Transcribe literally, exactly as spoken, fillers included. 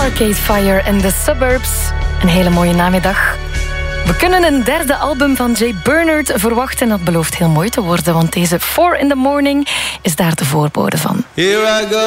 Arcade Fire in the Suburbs. Een hele mooie namiddag. We kunnen een derde album van Jay Bernard verwachten. En dat belooft heel mooi te worden, want deze Four in the Morning is daar de voorbode van. Here I go.